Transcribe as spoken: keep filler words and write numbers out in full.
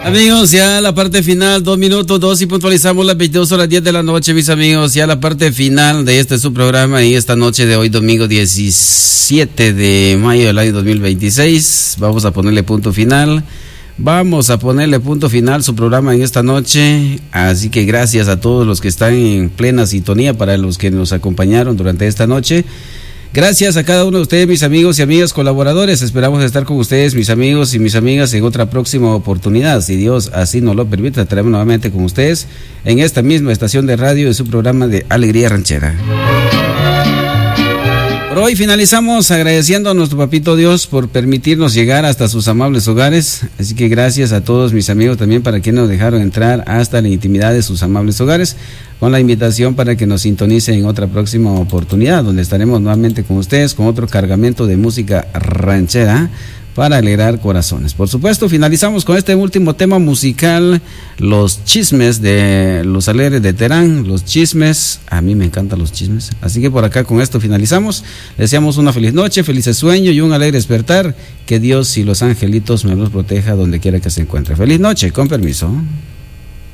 Amigos, ya la parte final, dos minutos, dos y puntualizamos las veintidós horas diez de la noche, mis amigos. Ya la parte final de este su programa y esta noche de hoy, domingo diecisiete de mayo del año dos mil veintiséis. Vamos a ponerle punto final. Vamos a ponerle punto final a su programa en esta noche. Así que gracias a todos los que están en plena sintonía, para los que nos acompañaron durante esta noche. Gracias a cada uno de ustedes, mis amigos y amigas colaboradores. Esperamos estar con ustedes, mis amigos y mis amigas, en otra próxima oportunidad. Si Dios así nos lo permite, estaremos nuevamente con ustedes en esta misma estación de radio de su programa de Alegría Ranchera. Por hoy finalizamos agradeciendo a nuestro papito Dios por permitirnos llegar hasta sus amables hogares. Así que gracias a todos mis amigos también, para quienes nos dejaron entrar hasta la intimidad de sus amables hogares, con la invitación para que nos sintonicen en otra próxima oportunidad, donde estaremos nuevamente con ustedes con otro cargamento de música ranchera para alegrar corazones. Por supuesto, finalizamos con este último tema musical, Los Chismes de Los Alegres de Terán. Los chismes, a mí me encantan los chismes. Así que por acá con esto finalizamos. Deseamos una feliz noche, felices sueños y un alegre despertar. Que Dios y los angelitos me los proteja donde quiera que se encuentre. Feliz noche, con permiso.